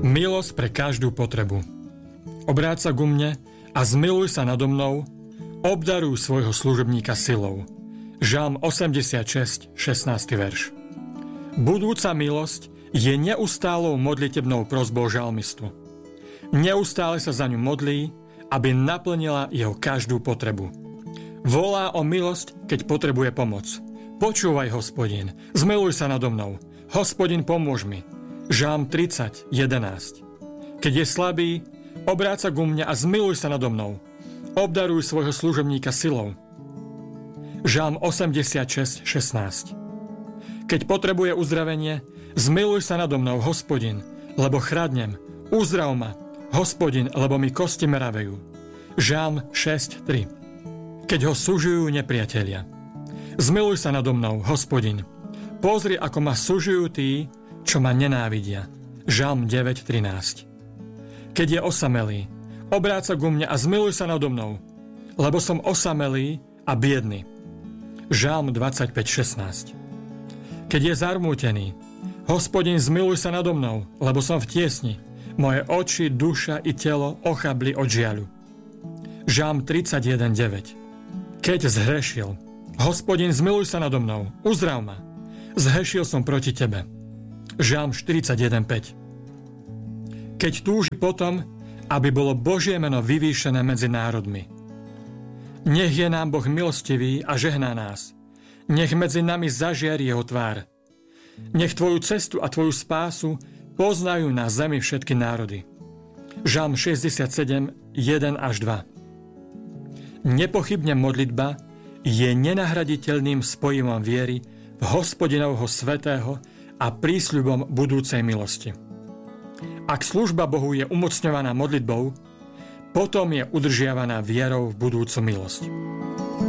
Milosť pre každú potrebu. Obráť sa ku mne a zmiluj sa nado mnou, obdaruj svojho služobníka silou. Žalm 86, 16. verš. Budúca milosť je neustálou modlitebnou prosbou žalmistu. Neustále sa za ňu modlí, aby naplnila jeho každú potrebu. Volá o milosť, keď potrebuje pomoc. Počúvaj, Hospodin, zmiluj sa nado mnou. Hospodin, pomôž mi. Žalm 30, 11. Keď je slabý, obráť sa ku mne a zmiluj sa nado mnou. Obdaruj svojho služobníka silou. Žalm 86, 16. Keď potrebuje uzdravenie, zmiluj sa nado mnou, Hospodin, lebo chradnem. Uzdrav ma, Hospodin, lebo mi kosti meravejú. Žalm 6, 3. Keď ho sužujú nepriatelia. Zmiluj sa nado mnou, Hospodin. Pozri, ako ma sužujú tí, čo ma nenávidia. Žalm 9, 13. Keď je osamelý, obráť sa ku mne a zmiluj sa nado mnou, lebo som osamelý a biedný. Žalm 25, 16. Keď je zarmútený, Hospodin, zmiluj sa nado mnou, lebo som v tiesni. Moje oči, duša i telo ochabli od žiaľu. Žalm 31, 9. Keď zhrešil, Hospodin, zmiluj sa nado mnou, uzdrav ma. Zhrešil som proti tebe. Žalm 41, 5. Keď túži potom, aby bolo Božie meno vyvýšené medzi národmi. Nech je nám Boh milostivý a žehná nás. Nech medzi nami zažiari jeho tvár. Nech tvoju cestu a tvoju spásu poznajú na zemi všetky národy. Žalm 67, 1 až 2. Nepochybne modlitba je nenahraditeľným spojivom viery v Hospodinovho svätého a prísľubom budúcej milosti. Ak služba Bohu je umocňovaná modlitbou, potom je udržiavaná vierou v budúcu milosť.